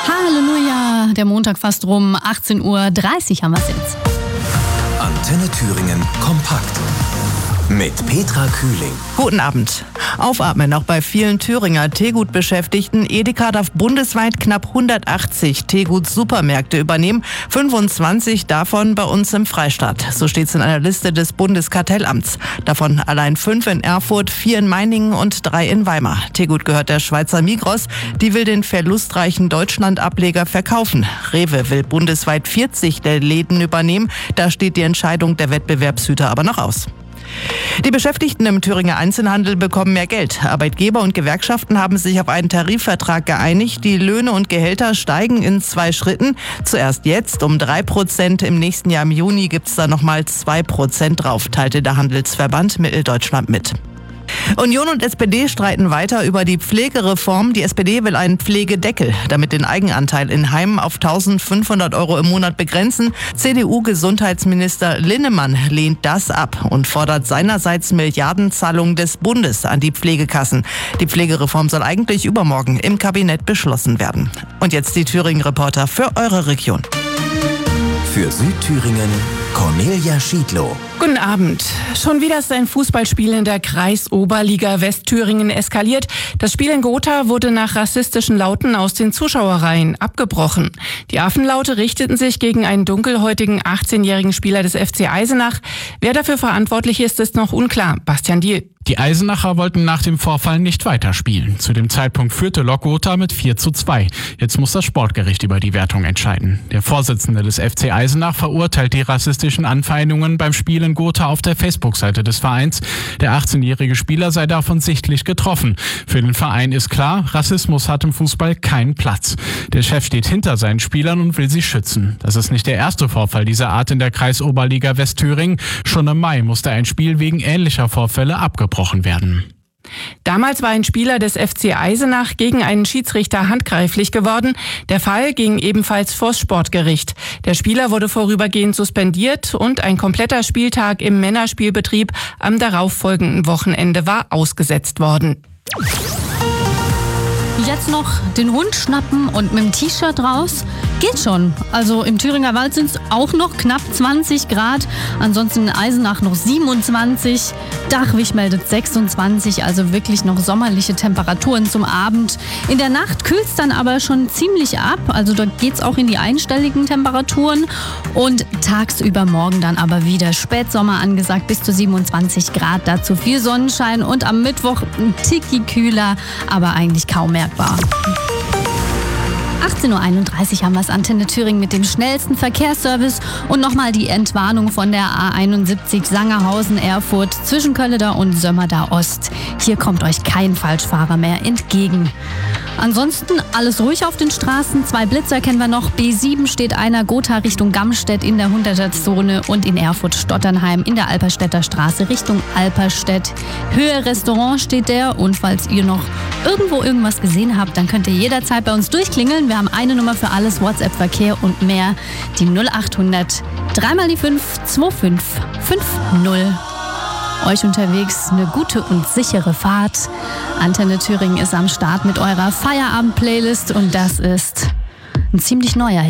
Halleluja, der Montag fast rum, 18:30 Uhr haben wir es jetzt. Antenne Thüringen kompakt mit Petra Kühling. Guten Abend. Aufatmen auch bei vielen Thüringer Teegut-Beschäftigten. Edeka darf bundesweit knapp 180 Teegut-Supermärkte übernehmen, 25 davon bei uns im Freistaat. So steht es in einer Liste des Bundeskartellamts. Davon allein 5 in Erfurt, 4 in Meiningen und 3 in Weimar. Teegut gehört der Schweizer Migros. Die will den verlustreichen Deutschland-Ableger verkaufen. Rewe will bundesweit 40 der Läden übernehmen. Da steht die Entscheidung der Wettbewerbshüter aber noch aus. Die Beschäftigten im Thüringer Einzelhandel bekommen mehr Geld. Arbeitgeber und Gewerkschaften haben sich auf einen Tarifvertrag geeinigt. Die Löhne und Gehälter steigen in 2 Schritten. Zuerst jetzt um 3%. Im nächsten Jahr im Juni gibt es da nochmal 2% drauf, teilte der Handelsverband Mitteldeutschland mit. Union und SPD streiten weiter über die Pflegereform. Die SPD will einen Pflegedeckel, damit den Eigenanteil in Heimen auf 1.500 € im Monat begrenzen. CDU-Gesundheitsminister Linnemann lehnt das ab und fordert seinerseits Milliardenzahlungen des Bundes an die Pflegekassen. Die Pflegereform soll eigentlich übermorgen im Kabinett beschlossen werden. Und jetzt die Thüringen-Reporter für eure Region. Für Südthüringen Cornelia Schiedlow. Guten Abend. Schon wieder ist ein Fußballspiel in der Kreisoberliga Westthüringen eskaliert. Das Spiel in Gotha wurde nach rassistischen Lauten aus den Zuschauerreihen abgebrochen. Die Affenlaute richteten sich gegen einen dunkelhäutigen 18-jährigen Spieler des FC Eisenach. Wer dafür verantwortlich ist noch unklar. Bastian Diehl. Die Eisenacher wollten nach dem Vorfall nicht weiterspielen. Zu dem Zeitpunkt führte Lok Gotha mit 4:2. Jetzt muss das Sportgericht über die Wertung entscheiden. Der Vorsitzende des FC Eisenach verurteilt die rassistischen Anfeindungen beim Spiel in Gotha auf der Facebook-Seite des Vereins. Der 18-jährige Spieler sei davon sichtlich getroffen. Für den Verein ist klar, Rassismus hat im Fußball keinen Platz. Der Chef steht hinter seinen Spielern und will sie schützen. Das ist nicht der erste Vorfall dieser Art in der Kreisoberliga Westthüringen. Schon im Mai musste ein Spiel wegen ähnlicher Vorfälle abgebrochen werden. Damals war ein Spieler des FC Eisenach gegen einen Schiedsrichter handgreiflich geworden. Der Fall ging ebenfalls vors Sportgericht. Der Spieler wurde vorübergehend suspendiert und ein kompletter Spieltag im Männerspielbetrieb am darauffolgenden Wochenende war ausgesetzt worden. Jetzt noch den Hund schnappen und mit dem T-Shirt raus? Geht schon. Also im Thüringer Wald sind es auch noch knapp 20 Grad. Ansonsten in Eisenach noch 27. Dachwig meldet 26. Also wirklich noch sommerliche Temperaturen zum Abend. In der Nacht kühlt es dann aber schon ziemlich ab. Also dort geht es auch in die einstelligen Temperaturen. Und tagsüber morgen dann aber wieder Spätsommer angesagt bis zu 27 Grad. Dazu viel Sonnenschein und am Mittwoch ein Ticki kühler, aber eigentlich kaum merkbar. 18:31 Uhr haben wir es, Antenne Thüringen mit dem schnellsten Verkehrsservice und nochmal die Entwarnung von der A71 Sangerhausen-Erfurt zwischen Kölleda und Sömmerda Ost. Hier kommt euch kein Falschfahrer mehr entgegen. Ansonsten alles ruhig auf den Straßen. 2 Blitzer kennen wir noch. B7 steht einer, Gotha Richtung Gamstedt in der 100er-Zone und in Erfurt-Stotternheim in der Alperstädter Straße Richtung Alperstedt. Höhe Restaurant steht der und falls ihr noch irgendwo irgendwas gesehen habt, dann könnt ihr jederzeit bei uns durchklingeln. Wir haben eine Nummer für alles, WhatsApp-Verkehr und mehr, die 0800 3x5 2550. Euch unterwegs eine gute und sichere Fahrt. Antenne Thüringen ist am Start mit eurer Feierabend-Playlist und das ist ein ziemlich neuer Hit.